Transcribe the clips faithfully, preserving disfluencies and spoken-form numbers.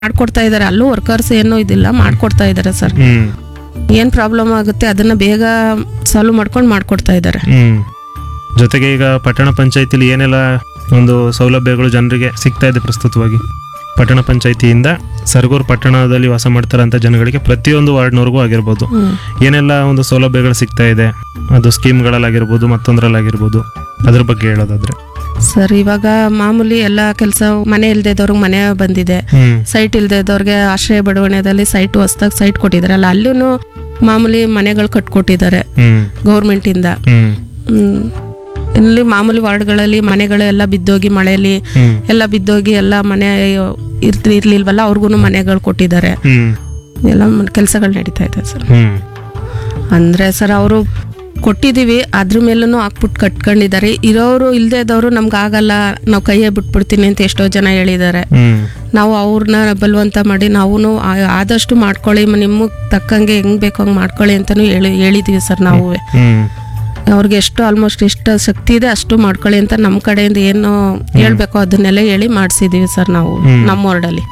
ಮಾಡ್ಕೊಡ್ತಾ ಇದಾರೆ, ಅಲ್ಲೂ ವರ್ಕರ್ಸ್ ಏನೂ ಇದಿಲ್ಲ, ಮಾಡ್ಕೊಡ್ತಾ ಇದಾರೆ ಸರ್. ಹ್ಮ್ ಏನ್ ಪ್ರಾಬ್ಲಮ್ ಆಗುತ್ತೆ ಅದನ್ನ ಬೇಗ ಸಾಲ್ವ್ ಮಾಡ್ಕೊಂಡು ಮಾಡ್ಕೊಡ್ತಾ ಇದಾರೆ. ಹ್ಮ್ ಜೊತೆಗೆ ಈಗ ಪಟ್ಟಣ ಪಂಚಾಯತಿಲಿ ಏನೆಲ್ಲ ಒಂದು ಸೌಲಭ್ಯಗಳು ಜನರಿಗೆ ಸಿಗ್ತಾ ಇದೆ ಪ್ರಸ್ತುತವಾಗಿ? ಪಟ್ಟಣ ಪಂಚಾಯತಿಯಿಂದ ಸರಗೂರು ಪಟ್ಟಣದಲ್ಲಿ ವಾಸ ಮಾಡ್ತಾರಂತ ಜನಗಳಿಗೆ ಪ್ರತಿಯೊಂದು ವಾರ್ಡ್ನವ್ರಿಗೂ ಆಗಿರ್ಬೋದು ಏನೆಲ್ಲ ಒಂದು ಸೌಲಭ್ಯಗಳು ಸಿಗ್ತಾ ಇದೆ, ಅದು ಸ್ಕೀಮ್ಗಳಲ್ಲಾಗಿರ್ಬೋದು ಮತ್ತೊಂದರಲ್ಲಾಗಿರ್ಬೋದು, ಅದ್ರ ಬಗ್ಗೆ ಹೇಳೋದಾದ್ರೆ? ಸರ್ ಇವಾಗ ಮಾಮೂಲಿ ಎಲ್ಲ ಕೆಲಸ, ಮನೆ ಇಲ್ದೇ ಇದ್ದವ್ರಿಗೆ ಮನೆ ಬಂದಿದೆ, ಸೈಟ್ ಇಲ್ದೇ ಇದ್ದವ್ರಿಗೆ ಆಶ್ರಯ ಬಡಾವಣೆಯಲ್ಲಿ ಸೈಟ್ ಹೊಸ್ದಾಗಿ ಸೈಟ್ ಕೊಟ್ಟಿದಾರಲ್ಲ, ಅಲ್ಲೂ ಮಾಮೂಲಿ ಮನೆಗಳು ಕಟ್ಕೊಟ್ಟಿದ್ದಾರೆ ಗೌರ್ಮೆಂಟ್ ಇಂದ. ಹ್ಮ್ ಇಲ್ಲಿ ಮಾಮೂಲಿ ವಾರ್ಡ್ಗಳಲ್ಲಿ ಮನೆಗಳು ಎಲ್ಲ ಬಿದ್ದೋಗಿ ಮಳೆಯಲ್ಲಿ ಎಲ್ಲ ಬಿದ್ದೋಗಿ ಎಲ್ಲ ಮನೆ ಇರ್ತಿ ಇರ್ಲಿಲ್ವಲ್ಲ ಅವ್ರಿಗೂ ಮನೆಗಳು ಕೊಟ್ಟಿದ್ದಾರೆ. ಎಲ್ಲ ಕೆಲಸಗಳು ನಡೀತಾ ಇದೆ ಸರ್. ಅಂದ್ರೆ ಸರ್ ಅವರು ಕೊಟ್ಟಿದೀವಿ, ಅದ್ರ ಮೇಲೂ ಹಾಕ್ಬಿಟ್ಟು ಕಟ್ಕೊಂಡಿದ್ದಾರೆ. ಇರೋರು ಇಲ್ದೇ ಇದ್ದವರು ನಮ್ಗೆ ಆಗಲ್ಲ, ನಾವು ಕೈಯೇ ಬಿಟ್ಬಿಡ್ತೀನಿ ಅಂತ ಎಷ್ಟೋ ಜನ ಹೇಳಿದ್ದಾರೆ. ನಾವು ಅವ್ರನ್ನ ಬಲವಂತ ಮಾಡಿ ನಾವು ಆದಷ್ಟು ಮಾಡ್ಕೊಳ್ಳಿ, ನಿಮಗೆ ತಕ್ಕಂಗೆ ಹೆಂಗ್ ಬೇಕೋ ಹಂಗೆ ಮಾಡ್ಕೊಳ್ಳಿ ಅಂತಾನು ಹೇಳಿ ಹೇಳಿದೀವಿ ಸರ್. ನಾವು ಅವ್ರಿಗೆ ಎಷ್ಟು ಆಲ್ಮೋಸ್ಟ್ ಎಷ್ಟು ಶಕ್ತಿ ಇದೆ ಅಷ್ಟು ಮಾಡ್ಕೊಳ್ಳಿ ಅಂತ ನಮ್ಮ ಕಡೆಯಿಂದ ಏನು ಹೇಳ್ಬೇಕೋ ಅದನ್ನೆಲ್ಲ ಹೇಳಿ ಮಾಡಿಸಿದೀವಿ ಸರ್ ನಾವು ನಮ್ಮ ವಾರ್ಡಲ್ಲಿ.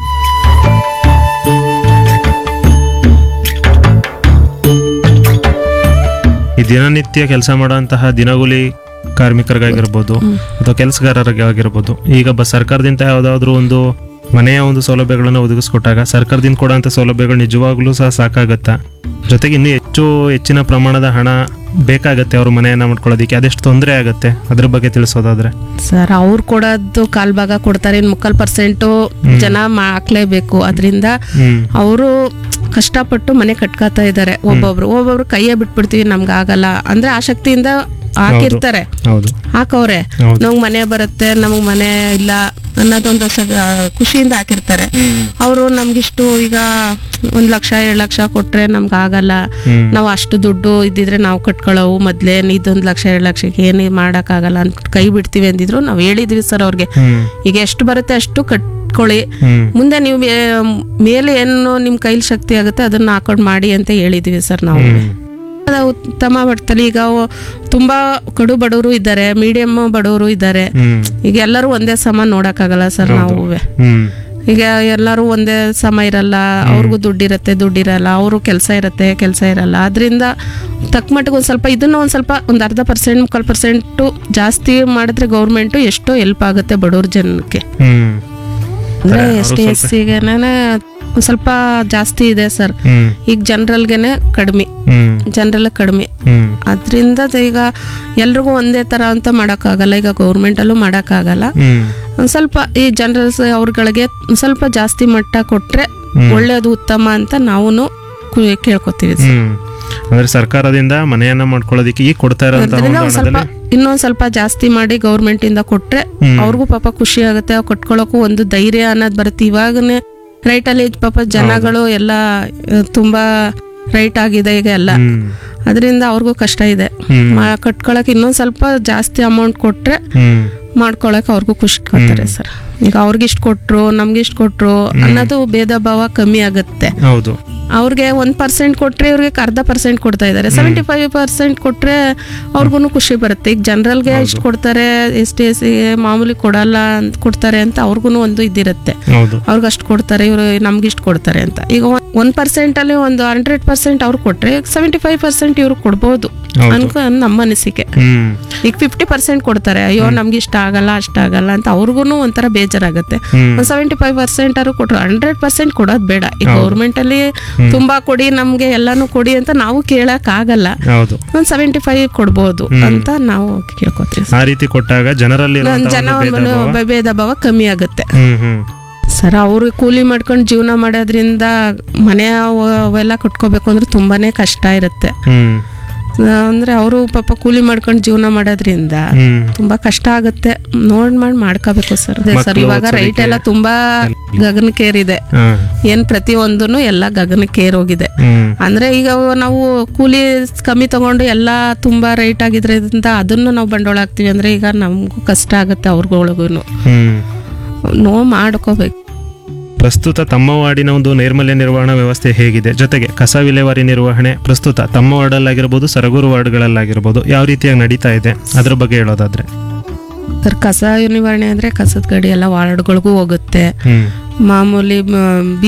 ಈ ದಿನನಿತ್ಯ ಕೆಲಸ ಮಾಡುವಂತಹ ದಿನಗೂಲಿ ಕಾರ್ಮಿಕರಿಗಾಗಿರ್ಬೋದು ಅಥವಾ ಕೆಲಸಗಾರರಿಗಾಗಿರ್ಬೋದು, ಈಗ ಬ ಸರ್ಕಾರದಿಂದ ಯಾವುದಾದ್ರೂ ಒಂದು ಮನೆಯ ಒಂದು ಸೌಲಭ್ಯಗಳನ್ನು ಒದಗಿಸ್ಕೊಟ್ಟಾಗ ಸರ್ಕಾರದಿಂದ ಕೊಡುವಂಥ ಸೌಲಭ್ಯಗಳು ನಿಜವಾಗ್ಲೂ ಸಹ ಸಾಕಾಗತ್ತಾ? ಜೊತೆಗೆ ಇನ್ನೂ ಹೆಚ್ಚು ಹೆಚ್ಚಿನ ಪ್ರಮಾಣದ ಹಣ ಬೇಕಾಗತ್ತೆ ಅವ್ರ ಮನೆಯನ್ನ ಮಾಡ್ಕೊಳ್ಳೋದಿಕ್ಕೆ, ಅದೆಷ್ಟು ತೊಂದರೆ ಆಗತ್ತೆ ಅದ್ರ ಬಗ್ಗೆ ತಿಳಿಸೋದಾದ್ರೆ? ಸರ್ ಅವ್ರು ಕೊಡೋದು ಕಾಲ್ ಭಾಗ ಕೊಡ್ತಾರೆ, ಇನ್ನು ಮುಕ್ಕಾಲ್ ಪರ್ಸೆಂಟು ಜನ ಹಾಕ್ಲೇಬೇಕು. ಅದರಿಂದ ಅವರು ಕಷ್ಟಪಟ್ಟು ಮನೆ ಕಟ್ಕೋತಾ ಇದ್ದಾರೆ. ಒಬ್ಬೊಬ್ರು ಒಬ್ಬೊಬ್ರು ಕೈಯೇ ಬಿಟ್ಬಿಡ್ತೀವಿ ನಮ್ಗೆ ಆಗಲ್ಲ ಅಂದ್ರೆ ಆಸಕ್ತಿಯಿಂದ ಹಾಕಿರ್ತಾರೆ, ಹಾಕವ್ರೆ ನಮ್ಗ್ ಮನೆ ಬರುತ್ತೆ ನಮಗ್ ಮನೆ ಇಲ್ಲ ಅನ್ನೋದೊಂದು ಖುಷಿಯಿಂದ ಹಾಕಿರ್ತಾರೆ. ಅವರು ನಮ್ಗಿಷ್ಟು ಈಗ ಒಂದ್ ಲಕ್ಷ ಎರಡ್ ಲಕ್ಷ ಕೊಟ್ರೆ ನಮ್ಗೆ ಆಗಲ್ಲ, ನಾವು ಅಷ್ಟು ದುಡ್ಡು ಇದ್ದಿದ್ರೆ ನಾವು ಕಟ್ಕೊಳ್ಳವು, ಮೊದ್ಲೇ ಇದೊಂದ್ ಲಕ್ಷ ಎರಡ್ ಲಕ್ಷಕ್ಕೆ ಏನು ಮಾಡಕ್ ಆಗಲ್ಲ ಅಂತ ಕೈ ಬಿಡ್ತೀವಿ ಅಂದಿದ್ರು. ನಾವ್ ಹೇಳಿದ್ವಿ ಸರ್ ಅವ್ರಿಗೆ, ಈಗ ಎಷ್ಟು ಬರುತ್ತೆ ಅಷ್ಟು ಕಟ್ಕೊಳ್ಳಿ, ಮುಂದೆ ನೀವು ಮೇಲೆ ಏನು ನಿಮ್ ಕೈಲಿ ಶಕ್ತಿ ಆಗುತ್ತೆ ಅದನ್ನ ಹಾಕೊಂಡ್ ಮಾಡಿ ಅಂತ ಹೇಳಿದ್ವಿ ಸರ್ ನಾವು. ಉತ್ತಮ ಮಟ್ಟದಲ್ಲಿ ಈಗ ತುಂಬಾ ಕಡು ಬಡವರು ಇದ್ದಾರೆ, ಮೀಡಿಯಂ ಬಡವರು ಇದ್ದಾರೆ. ಈಗ ಎಲ್ಲರೂ ಒಂದೇ ಸಮ ನೋಡಕ್ಕಾಗಲ್ಲ ಸರ್ ನಾವು. ಈಗ ಎಲ್ಲರೂ ಒಂದೇ ಸಮ ಇರಲ್ಲ, ಅವ್ರಿಗೂ ದುಡ್ಡಿರತ್ತೆ ದುಡ್ಡಿರಲ್ಲ, ಅವರು ಕೆಲಸ ಇರತ್ತೆ ಕೆಲಸ ಇರಲ್ಲ. ಅದರಿಂದ ತಕ್ಕ ಮಟ್ಟಿಗೆ ಒಂದ್ ಸ್ವಲ್ಪ ಇದನ್ನ ಒಂದ್ ಸ್ವಲ್ಪ ಒಂದ್ ಅರ್ಧ ಪರ್ಸೆಂಟ್ ಮುಕ್ಕಾಲ್ ಪರ್ಸೆಂಟ್ ಜಾಸ್ತಿ ಮಾಡಿದ್ರೆ ಗೌರ್ಮೆಂಟ್ ಎಷ್ಟೋ ಹೆಲ್ಪ್ ಆಗುತ್ತೆ ಬಡವ್ರ ಜನಕ್ಕೆ. ಅಂದ್ರೆ ಎಸ್ ಟಿ ಎಸ್ ಸಿಗೆ ಒಂದ್ ಸ್ವಲ್ಪ ಜಾಸ್ತಿ ಇದೆ ಸರ್, ಈಗ ಜನರಲ್ಗೆನೆ ಕಡಿಮೆ, ಜನರಲ್ ಕಡಿಮೆ. ಅದ್ರಿಂದ ಈಗ ಎಲ್ರಿಗೂ ಒಂದೇ ತರ ಅಂತ ಮಾಡಕ್ ಆಗಲ್ಲ, ಈಗ ಗೌರ್ಮೆಂಟ್ ಅಲ್ಲೂ ಮಾಡಕ್ ಆಗಲ್ಲ. ಒಂದ್ ಸ್ವಲ್ಪ ಈ ಜನರಲ್ಸ್ ಅವ್ರಗಳಿಗೆ ಸ್ವಲ್ಪ ಜಾಸ್ತಿ ಮಟ್ಟ ಕೊಟ್ರೆ ಒಳ್ಳೇದು ಉತ್ತಮ ಅಂತ ನಾವು ಕೇಳ್ಕೊತೀವಿ. ಅಂದ್ರೆ ಸರ್ಕಾರದಿಂದ ಮನೆಯನ್ನ ಮಾಡ್ಕೊಳ್ಳೋದಿಕ್ಕೆ ಈಗ ಕೊಡ್ತಾ ಇರೋದ್ರಿಂದ ಇನ್ನೊಂದ್ ಸ್ವಲ್ಪ ಜಾಸ್ತಿ ಮಾಡಿ ಗೌರ್ಮೆಂಟ್ ಇಂದ ಕೊಟ್ರೆ ಅವ್ರಿಗೂ ಪಾಪ ಖುಷಿ ಆಗುತ್ತೆ, ಕಟ್ಕೊಳಕ್ಕೂ ಒಂದು ಧೈರ್ಯ ಅನ್ನೋದು ಬರುತ್ತೆ. ಇವಾಗನೇ ರೈಟ್ ಅಲ್ಲಿ ಪಾಪ ಜನಗಳು ಎಲ್ಲ ತುಂಬಾ ರೈಟ್ ಆಗಿದೆ ಈಗ ಎಲ್ಲ, ಅದರಿಂದ ಅವ್ರಿಗೂ ಕಷ್ಟ ಇದೆ. ಕಟ್ಕೊಳಕ್ ಇನ್ನೊಂದ್ ಸ್ವಲ್ಪ ಜಾಸ್ತಿ ಅಮೌಂಟ್ ಕೊಟ್ರೆ ಮಾಡ್ಕೊಳಕ್ ಅವ್ರಿಗೂ ಖುಷಿ ಕೊಡ್ತಾರೆ ಸರ್. ಈಗ ಅವ್ರಿಗಿಷ್ಟು ಕೊಟ್ರು ನಮ್ಗಿಷ್ಟು ಕೊಟ್ರು ಅನ್ನೋದು ಭೇದ ಭಾವ ಕಮ್ಮಿ ಆಗುತ್ತೆ. ಹೌದು, ಅವ್ರಿಗೆ ಒಂದ್ ಪರ್ಸೆಂಟ್ ಕೊಟ್ರೆ ಇವ್ರಿಗೆ ಅರ್ಧ ಪರ್ಸೆಂಟ್ ಕೊಡ್ತಾ ಇದಾರೆ, ಸೆವೆಂಟಿ ಫೈವ್ ಪರ್ಸೆಂಟ್ ಕೊಟ್ರೆ ಅವ್ರಿಗೂ ಖುಷಿ ಬರುತ್ತೆ. ಈಗ ಜನರಲ್ಗೆ ಇಷ್ಟು ಕೊಡ್ತಾರೆ, ಎಸ್ ಟಿ ಎಸ್ ಮಾಮೂಲಿ ಕೊಡಲ್ಲ ಅಂತ ಕೊಡ್ತಾರೆ ಅಂತ ಅವ್ರಿಗೂ ಒಂದು ಇದಿರುತ್ತೆ, ಅವ್ರಿಗೆ ಅಷ್ಟು ಕೊಡ್ತಾರೆ ಇವ್ರು ನಮ್ಗಿಷ್ಟು ಕೊಡ್ತಾರೆ ಅಂತ. ಈಗ ಒಂದ್ ಪರ್ಸೆಂಟ್ ಅಲ್ಲಿ ಒಂದು ಹಂಡ್ರೆಡ್ ಪರ್ಸೆಂಟ್ ಅವ್ರು ಕೊಟ್ರೆ ಸೆವೆಂಟಿ ಫೈವ್ ಪರ್ಸೆಂಟ್ ಇವ್ರು ಕೊಡ್ಬೋದು ಅನ್ಕೊ ನಮ್ಮ ಅನಿಸಿಕೆ. ಈಗ ಫಿಫ್ಟಿ ಪರ್ಸೆಂಟ್ ಕೊಡ್ತಾರೆ, ಅಯ್ಯೋ ನಮ್ಗೆ ಇಷ್ಟ ಆಗಲ್ಲ ಅಷ್ಟ ಆಗಲ್ಲ ಅಂತ ಅವ್ರಿಗೂ ಒಂಥರ ಬೇಜಾರಾಗುತ್ತೆ. ಒಂದ್ ಸೆವೆಂಟಿ ಫೈವ್ ಪರ್ಸೆಂಟ್ ಅವ್ರು ಕೊಟ್ರು, ಹಂಡ್ರೆಡ್ ಪರ್ಸೆಂಟ್ ಕೊಡೋದ್ ಬೇಡ. ಈಗ ಗೌರ್ಮೆಂಟ್ ಅಲ್ಲಿ ತುಂಬಾ ಕೊಡಿ ನಮ್ಗೆ ಎಲ್ಲಾನು ಕೊಡಿ ಅಂತ ನಾವು ಕೇಳಕ್ ಆಗಲ್ಲ, ಒಂದ್ ಸೆವೆಂಟಿ ಫೈವ್ ಕೊಡ್ಬೋದು ಅಂತ ನಾವು ಕೇಳ್ಕೊತೀವಿ. ಆ ರೀತಿ ಕೊಟ್ಟಾಗ ಜನರಲ್ಲಿ ಜನ ಭೇದ ಭಾವ ಕಮ್ಮಿ ಆಗುತ್ತೆ ಸರ್. ಅವ್ರು ಕೂಲಿ ಮಾಡ್ಕೊಂಡು ಜೀವನ ಮಾಡೋದ್ರಿಂದ ಮನೆ ಅವೆಲ್ಲ ಕಟ್ಕೋಬೇಕು ಅಂದ್ರೆ ತುಂಬಾನೇ ಕಷ್ಟ ಇರುತ್ತೆ. ಅಂದ್ರೆ ಅವರು ಪಾಪ ಕೂಲಿ ಮಾಡ್ಕೊಂಡು ಜೀವನ ಮಾಡೋದ್ರಿಂದ ತುಂಬಾ ಕಷ್ಟ ಆಗುತ್ತೆ. ನೋಡ್ ಮಾಡಿ ಮಾಡ್ಕೋಬೇಕು ಸರ್. ಸರ್ ಇವಾಗ ರೈಟ್ ಎಲ್ಲ ತುಂಬಾ ಗಗನಕ್ಕೇರಿದೆ, ಏನ್ ಪ್ರತಿ ಒಂದೂನು ಎಲ್ಲ ಗಗನಕ್ಕೇರ್ ಹೋಗಿದೆ. ಅಂದ್ರೆ ಈಗ ನಾವು ಕೂಲಿ ಕಮ್ಮಿ ತಗೊಂಡು ಎಲ್ಲಾ ತುಂಬಾ ರೈಟ್ ಆಗಿದ್ರಿಂದ ಅದನ್ನು ನಾವು ಬಂಡವಾಳ ಹಾಕ್ತಿವಿ ಅಂದ್ರೆ ಈಗ ನಮ್ಗೂ ಕಷ್ಟ ಆಗುತ್ತೆ, ಅವ್ರಿಗೊಳಗೂನು ನೋ ಮಾಡ್ಕೋಬೇಕು. ಪ್ರಸ್ತುತ ತಮ್ಮ ವಾರ್ಡಿನ ಒಂದು ನೈರ್ಮಲ್ಯ ನಿರ್ವಹಣಾ ವ್ಯವಸ್ಥೆ ಹೇಗಿದೆ, ಜೊತೆಗೆ ಕಸ ವಿಲೇವಾರಿ ನಿರ್ವಹಣೆ ಪ್ರಸ್ತುತ ತಮ್ಮ ವಾರ್ಡಲ್ಲಾಗಿರ್ಬೋದು ಸರಗೂರು ವಾರ್ಡ್ಗಳಲ್ಲಾಗಿರ್ಬೋದು ಯಾವ ರೀತಿಯಾಗಿ ನಡೀತಾ ಇದೆ ಅದ್ರ ಬಗ್ಗೆ ಹೇಳೋದಾದ್ರೆ? ಸರ್ ಕಸ ನಿವಾರಣೆ ಅಂದ್ರೆ ಕಸದ ಗಾಡಿ ಎಲ್ಲ ವಾರ್ಡ್ಗಳಿಗೂ ಹೋಗುತ್ತೆ. ಹ್ಮ್ ಮಾಮೂಲಿ